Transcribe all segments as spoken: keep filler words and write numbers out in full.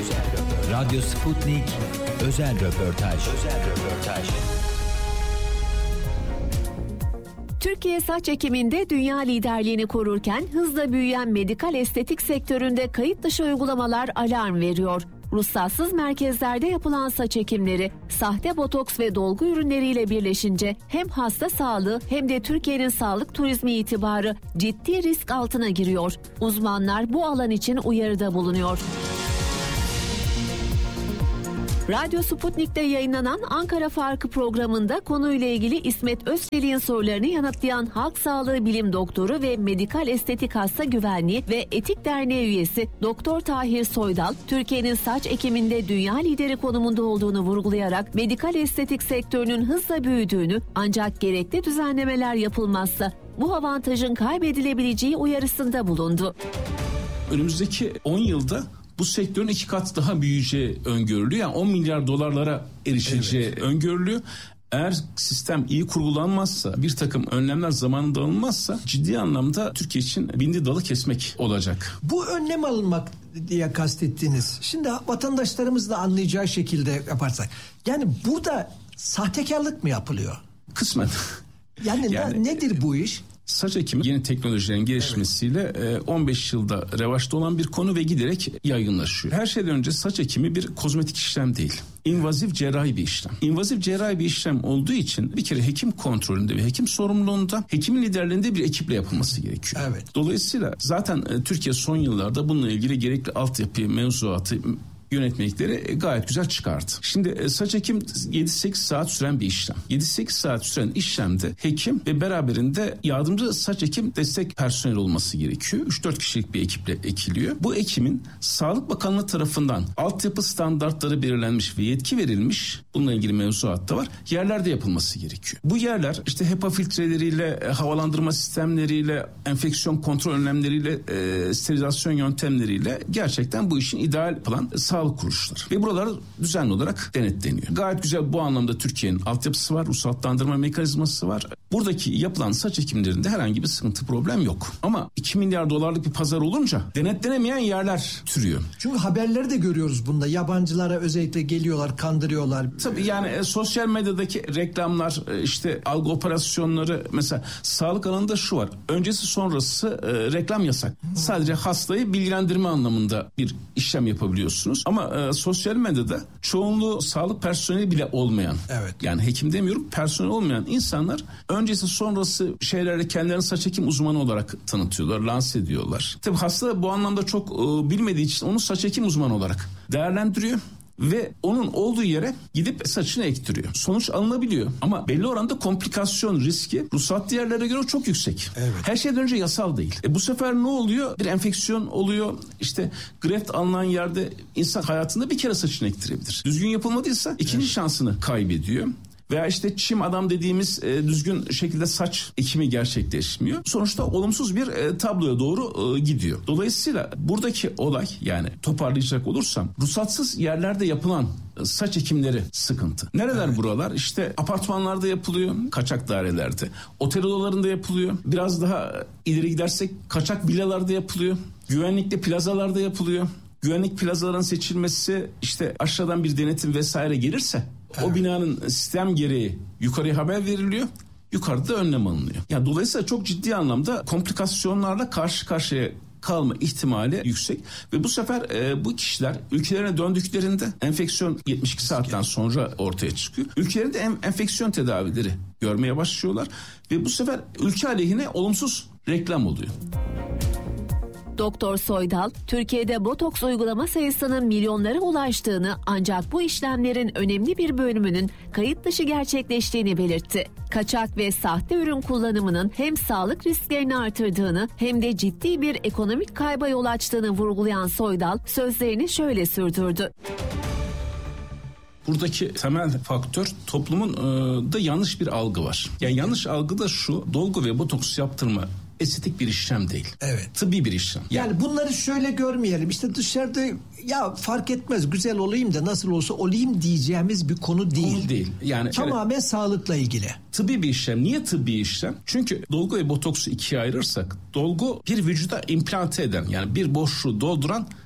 Radyo Sputnik özel röportaj. Özel röportaj. Türkiye saç ekiminde dünya liderliğini korurken hızla büyüyen medikal estetik sektöründe kayıt dışı uygulamalar alarm veriyor. Ruhsatsız merkezlerde yapılan saç ekimleri, sahte botoks ve dolgu ürünleriyle birleşince hem hasta sağlığı hem de Türkiye'nin sağlık turizmi itibarı ciddi risk altına giriyor. Uzmanlar bu alan için uyarıda bulunuyor. Radyo Sputnik'te yayınlanan Ankara Farkı programında konuyla ilgili İsmet Özçelik'in sorularını yanıtlayan Halk Sağlığı Bilim Doktoru ve Medikal Estetik Hasta Güvenliği ve Etik Derneği üyesi Doktor Tahir Soydal, Türkiye'nin saç ekiminde dünya lideri konumunda olduğunu vurgulayarak medikal estetik sektörünün hızla büyüdüğünü, ancak gerekli düzenlemeler yapılmazsa bu avantajın kaybedilebileceği uyarısında bulundu. Önümüzdeki on yılda bu sektörün iki kat daha büyüyeceği öngörülüyor. Yani on milyar dolarlara erişeceği evet. öngörülüyor. Eğer sistem iyi kurgulanmazsa, bir takım önlemler zamanında alınmazsa ciddi anlamda Türkiye için bindi dalı kesmek olacak. Bu önlem alınmak diye kastettiğiniz, şimdi vatandaşlarımız da anlayacağı şekilde yaparsak, yani burada sahtekarlık mı yapılıyor? Kısmen. Yani, yani nedir bu iş? Saç ekimi yeni teknolojilerin gelişmesiyle evet. on beş yılda revaçta olan bir konu ve giderek yaygınlaşıyor. Her şeyden önce saç ekimi bir kozmetik işlem değil. İnvazif cerrahi bir işlem. İnvazif cerrahi bir işlem olduğu için bir kere hekim kontrolünde ve hekim sorumluluğunda, hekimin liderliğinde bir ekiple yapılması gerekiyor. Evet. Dolayısıyla zaten Türkiye son yıllarda bununla ilgili gerekli altyapıyı, mevzuatı, yönetmelikleri gayet güzel çıkardı. Şimdi saç ekim yedi sekiz saat süren bir işlem. yedi sekiz saat süren işlemde hekim ve beraberinde yardımcı saç ekim destek personeli olması gerekiyor. üç dört kişilik bir ekiple ekiliyor. Bu ekimin Sağlık Bakanlığı tarafından altyapı standartları belirlenmiş ve yetki verilmiş, bununla ilgili mevzuat da var, yerlerde yapılması gerekiyor. Bu yerler işte HEPA filtreleriyle, havalandırma sistemleriyle, enfeksiyon kontrol önlemleriyle, e, sterilizasyon yöntemleriyle gerçekten bu işin ideal yapılan sağlık kuruluşları. Ve buralar düzenli olarak denetleniyor. Gayet güzel bu anlamda Türkiye'nin altyapısı var, ruhsatlandırma mekanizması var. Buradaki yapılan saç ekimlerinde herhangi bir sıkıntı, problem yok. Ama iki milyar dolarlık bir pazar olunca denetlenemeyen yerler türüyor. Çünkü haberleri de görüyoruz bunda. Yabancılara özellikle geliyorlar, kandırıyorlar. Tabii yani e, sosyal medyadaki reklamlar, e, işte algı operasyonları, mesela sağlık alanında şu var. Öncesi sonrası e, reklam yasak. Hmm. Sadece hastayı bilgilendirme anlamında bir işlem yapabiliyorsunuz. Ama e, sosyal medyada çoğunluğu sağlık personeli bile olmayan, evet. yani hekim demiyorum, personel olmayan insanlar öncesi sonrası şeylerle kendilerini saç ekim uzmanı olarak tanıtıyorlar, lanse ediyorlar. Tabii hasta bu anlamda çok e, bilmediği için onu saç ekim uzmanı olarak değerlendiriyor ve onun olduğu yere gidip saçını ektiriyor. Sonuç alınabiliyor ama belli oranda komplikasyon riski ruhsatlı yerlere göre çok yüksek. Evet. Her şeyden önce yasal değil. E bu sefer ne oluyor? Bir enfeksiyon oluyor. İşte greft alınan yerde insan hayatında bir kere saçını ektirebilir. Düzgün yapılmadıysa ikinci evet. şansını kaybediyor. Veya işte çim adam dediğimiz e, düzgün şekilde saç ekimi gerçekleşmiyor. Sonuçta olumsuz bir e, tabloya doğru e, gidiyor. Dolayısıyla buradaki olay, yani toparlayacak olursam, ruhsatsız yerlerde yapılan e, saç ekimleri sıkıntı. Nereler evet. buralar? İşte apartmanlarda yapılıyor, kaçak dairelerde. Otel odalarında yapılıyor. Biraz daha ileri gidersek kaçak villalarda yapılıyor. Güvenlikli plazalarda yapılıyor. Güvenlik plazaların seçilmesi, işte aşağıdan bir denetim vesaire gelirse evet. o binanın sistem gereği yukarıya haber veriliyor. Yukarıda önlem alınıyor. Yani dolayısıyla çok ciddi anlamda komplikasyonlarla karşı karşıya kalma ihtimali yüksek ve bu sefer e, bu kişiler ülkelerine döndüklerinde enfeksiyon yetmiş iki saatten sonra ortaya çıkıyor. Ülkelerinde en, enfeksiyon tedavileri görmeye başlıyorlar ve bu sefer ülke aleyhine olumsuz reklam oluyor. Doktor Soydal, Türkiye'de botoks uygulama sayısının milyonlara ulaştığını, ancak bu işlemlerin önemli bir bölümünün kayıt dışı gerçekleştiğini belirtti. Kaçak ve sahte ürün kullanımının hem sağlık risklerini artırdığını hem de ciddi bir ekonomik kayba yol açtığını vurgulayan Soydal sözlerini şöyle sürdürdü. Buradaki temel faktör toplumun e, da yanlış bir algı var. Yani yanlış algı da şu: dolgu ve botoks yaptırma estetik bir işlem değil. Evet. Tıbbi bir işlem. Yani, yani bunları şöyle görmeyelim. İşte dışarıda ya fark etmez, güzel olayım da nasıl olsa olayım diyeceğimiz bir konu değil. Konu değil. Yani tamamen kere, sağlıkla ilgili. Tıbbi bir işlem. Niye tıbbi işlem? Çünkü dolgu ve botoksu ikiye ayırırsak, dolgu bir vücuda implante eden, yani bir boşluğu dolduran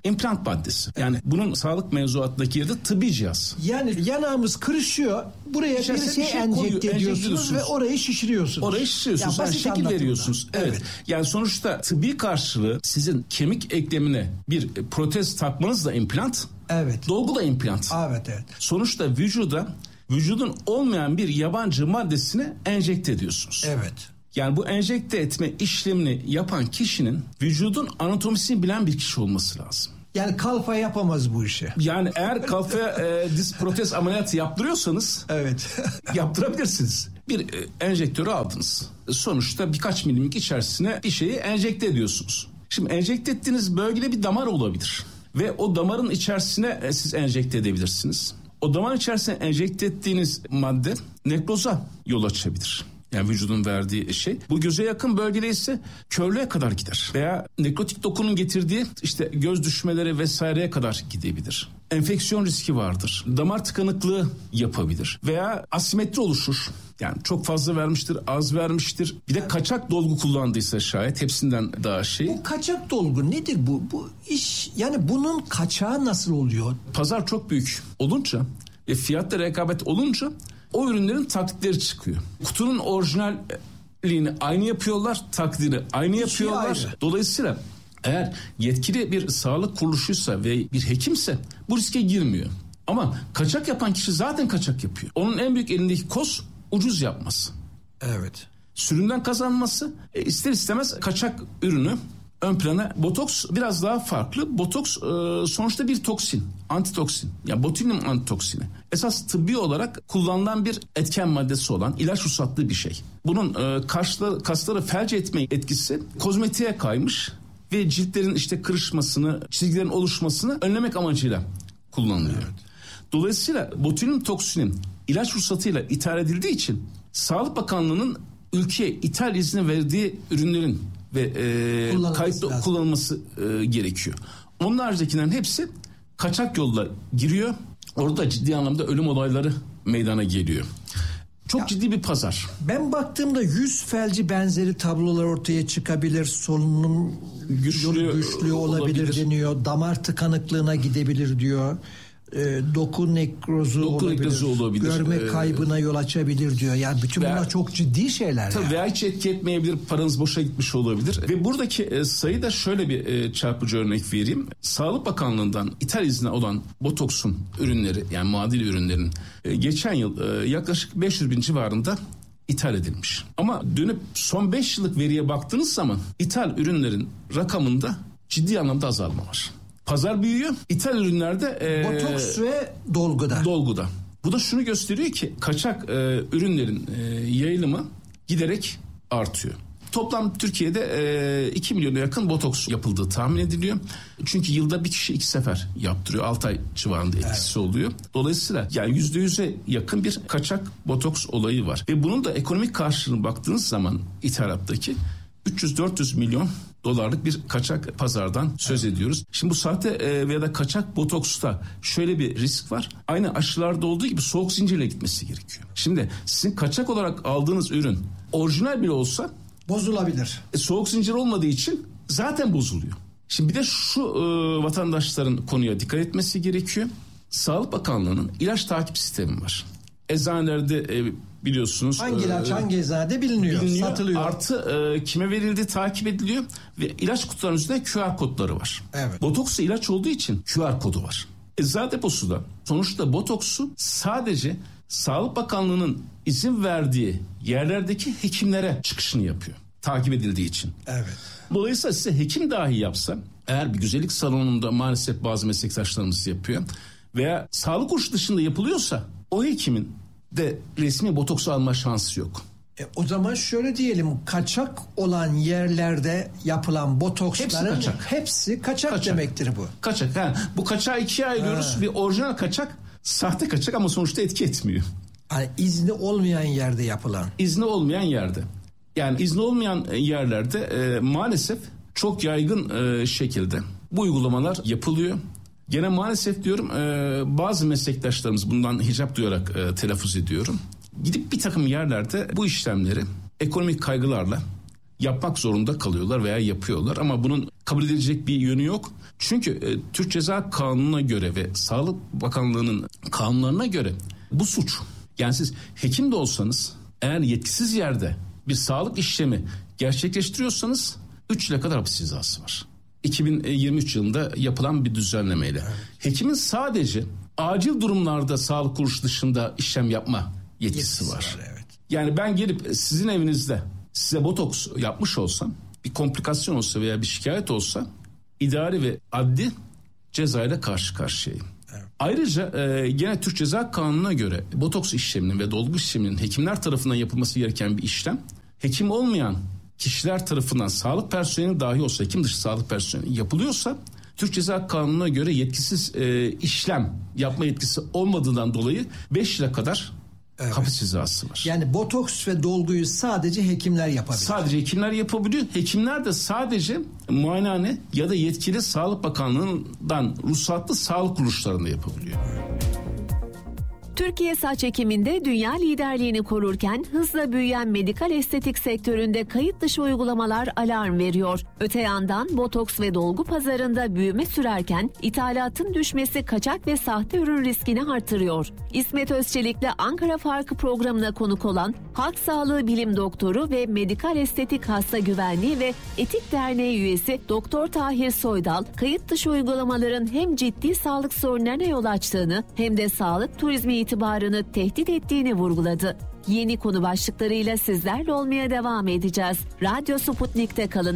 implant maddesi. Yani evet. bunun sağlık mevzuatındaki yeri de tıbbi cihaz. Yani yanağımız kırışıyor. Buraya bir şey, şey enjekte ediyorsunuz ve orayı şişiriyorsunuz. Orayı şişiriyorsunuz. Yani şekil anlatımda. veriyorsunuz. Evet. evet. Yani sonuçta tıbbi karşılığı sizin kemik eklemine bir protez takmanız da implant. Evet. Dolgu da implant. Evet evet. Sonuçta vücuda vücudun olmayan bir yabancı maddesini enjekte ediyorsunuz. Evet. Yani bu enjekte etme işlemini yapan kişinin vücudun anatomisini bilen bir kişi olması lazım. Yani kalfa yapamaz bu işi. Yani eğer kalfaya e, diz protez ameliyatı yaptırıyorsanız evet. yaptırabilirsiniz. Bir e, enjektörü aldınız. Sonuçta birkaç milimlik içerisine bir şeyi enjekte ediyorsunuz. Şimdi enjekte ettiğiniz bölgede bir damar olabilir. Ve o damarın içerisine e, siz enjekte edebilirsiniz. O damar içerisine enjekte ettiğiniz madde nekroza yol açabilir. Yani vücudun verdiği şey. Bu göze yakın bölgede ise körlüğe kadar gider. Veya nekrotik dokunun getirdiği işte göz düşmeleri vesaireye kadar gidebilir. Enfeksiyon riski vardır. Damar tıkanıklığı yapabilir. Veya asimetri oluşur. Yani çok fazla vermiştir, az vermiştir. Bir de kaçak dolgu kullandıysa şayet hepsinden daha şey. Bu kaçak dolgu nedir bu? Bu iş yani bunun kaçağı nasıl oluyor? Pazar çok büyük olunca ve fiyatta rekabet olunca o ürünlerin taklitleri çıkıyor. Kutunun orijinalliğini aynı yapıyorlar, taklidini aynı yapıyorlar. Aynı. Dolayısıyla eğer yetkili bir sağlık kuruluşuysa ve bir hekimse bu riske girmiyor. Ama kaçak yapan kişi zaten kaçak yapıyor. Onun en büyük elindeki koz ucuz yapması. Evet. Sürümden kazanması, e, ister istemez kaçak ürünü ön plana. Botoks biraz daha farklı. Botoks e, sonuçta bir toksin, antitoksin. Yani botulinum antitoksini. Esas tıbbi olarak kullanılan bir etken maddesi olan ilaç ruhsatlı bir şey. Bunun e, kasları, kasları felç etme etkisi kozmetiğe kaymış ve ciltlerin işte kırışmasını, çizgilerin oluşmasını önlemek amacıyla kullanılıyor. Evet. Dolayısıyla botulinum toksinin ilaç ruhsatıyla ithal edildiği için Sağlık Bakanlığı'nın ülkeye ithal izni verdiği ürünlerin ve e, kayıtlı kullanılması e, gerekiyor. Onun haricindekilerin hepsi kaçak yolla giriyor. Orada ciddi anlamda ölüm olayları meydana geliyor. Çok ya, ciddi bir pazar. Ben baktığımda yüz felci benzeri tablolar ortaya çıkabilir. Solunum güçlü, güçlü olabilir, olabilir deniyor. Damar tıkanıklığına gidebilir diyor. E, doku nekrozu doku olabilir, nekrozu olabilir, görme ee, kaybına yol açabilir diyor. Yani bütün veya, bunlar çok ciddi şeyler. Tabii yani. Veya hiç etki etmeyebilir, paranız boşa gitmiş olabilir. Ve buradaki e, sayıda şöyle bir e, çarpıcı örnek vereyim. Sağlık Bakanlığı'ndan ithal izni olan botoksun ürünleri, yani muadil ürünlerin e, geçen yıl e, yaklaşık beş yüz bin civarında ithal edilmiş. Ama dönüp son beş yıllık veriye baktığınız zaman ithal ürünlerin rakamında ciddi anlamda azalma var. Pazar büyüyor. İthal ürünlerde e, botoks ve dolguda. Dolguda. Bu da şunu gösteriyor ki kaçak e, ürünlerin e, yayılımı giderek artıyor. Toplam Türkiye'de e, iki milyona yakın botoks yapıldığı tahmin ediliyor. Çünkü yılda bir kişi iki sefer yaptırıyor. altı ay civarında etkisi evet. oluyor. Dolayısıyla yani yüzde yüze yakın bir kaçak botoks olayı var. Ve bunun da ekonomik karşılığına baktığınız zaman ithalattaki üç yüz dört yüz milyon dolarlık bir kaçak pazardan söz evet. ediyoruz. Şimdi bu sahte e, veya da kaçak botoksta şöyle bir risk var. Aynı aşılarda olduğu gibi soğuk zincirle gitmesi gerekiyor. Şimdi sizin kaçak olarak aldığınız ürün orijinal bile olsa bozulabilir. E, soğuk zincir olmadığı için zaten bozuluyor. Şimdi bir de şu e, vatandaşların konuya dikkat etmesi gerekiyor. Sağlık Bakanlığı'nın ilaç takip sistemi var. Eczanelerde e, biliyorsunuz. Hangi ilaç e, hangi eczanede biliniyor, biliniyor, satılıyor. Artı e, kime verildiği takip ediliyor ve ilaç kutularının üzerinde Q R kodları var. Evet. Botoks ilaç olduğu için Q R kodu var. Eczane deposu da sonuçta botoksu sadece Sağlık Bakanlığı'nın izin verdiği yerlerdeki hekimlere çıkışını yapıyor. Takip edildiği için. Evet. Dolayısıyla size hekim dahi yapsa, eğer bir güzellik salonunda maalesef bazı meslektaşlarımız yapıyor veya sağlık kuruluşu dışında yapılıyorsa o hekimin de resmi botoks alma şansı yok. E, o zaman şöyle diyelim, kaçak olan yerlerde yapılan botoksların hepsi kaçak, hepsi kaçak, kaçak. demektir bu. Kaçak. Yani bu kaçağı ikiye ayırıyoruz. Ha. Bir orijinal kaçak, sahte kaçak ama sonuçta etki etmiyor. Yani izni olmayan yerde yapılan. İzni olmayan yerde. Yani izni olmayan yerlerde e, maalesef çok yaygın e, şekilde bu uygulamalar yapılıyor. Gene maalesef diyorum e, bazı meslektaşlarımız, bundan hicap duyarak e, telaffuz ediyorum, gidip bir takım yerlerde bu işlemleri ekonomik kaygılarla yapmak zorunda kalıyorlar veya yapıyorlar ama bunun kabul edilecek bir yönü yok. Çünkü e, Türk Ceza Kanunu'na göre ve Sağlık Bakanlığı'nın kanunlarına göre bu suç. Yani siz hekim de olsanız eğer yetkisiz yerde bir sağlık işlemi gerçekleştiriyorsanız üç yıla kadar hapis cezası var. iki bin yirmi üç yılında yapılan bir düzenlemeyle. Evet. Hekimin sadece acil durumlarda sağlık kuruluşu dışında işlem yapma yetkisi, yetkisi var. var evet. Yani ben gelip sizin evinizde size botoks yapmış olsam, bir komplikasyon olsa veya bir şikayet olsa idari ve adli cezayla karşı karşıyayım. Evet. Ayrıca e, gene Türk Ceza Kanunu'na göre botoks işleminin ve dolgu işleminin hekimler tarafından yapılması gereken bir işlem, hekim olmayan kişiler tarafından sağlık personeli dahi olsa, hekim dışı sağlık personeli yapılıyorsa Türk Ceza Kanunu'na göre yetkisiz e, işlem yapma yetkisi olmadığından dolayı beş yıla kadar evet. hapis cezası var. Yani botoks ve dolguyu sadece hekimler yapabiliyor. Sadece hekimler yapabiliyor. Hekimler de sadece muayenehane ya da yetkili Sağlık Bakanlığı'ndan ruhsatlı sağlık kuruluşlarında yapabiliyor. Türkiye saç ekiminde dünya liderliğini korurken hızla büyüyen medikal estetik sektöründe kayıt dışı uygulamalar alarm veriyor. Öte yandan botoks ve dolgu pazarında büyüme sürerken ithalatın düşmesi kaçak ve sahte ürün riskini artırıyor. İsmet Özçelik'le Ankara Farkı programına konuk olan Halk Sağlığı Bilim Doktoru ve Medikal Estetik Hasta Güvenliği ve Etik Derneği üyesi Doktor Tahir Soydal, kayıt dışı uygulamaların hem ciddi sağlık sorunlarına yol açtığını hem de sağlık turizmi itibarını tehdit ettiğini vurguladı. Yeni konu başlıklarıyla sizlerle olmaya devam edeceğiz. Radyo Sputnik'te kalın.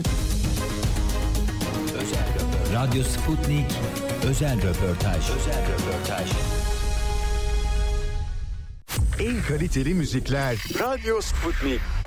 Özel Radyo Sputnik özel röportaj. Özel röportaj. En kaliteli müzikler Radyo Sputnik.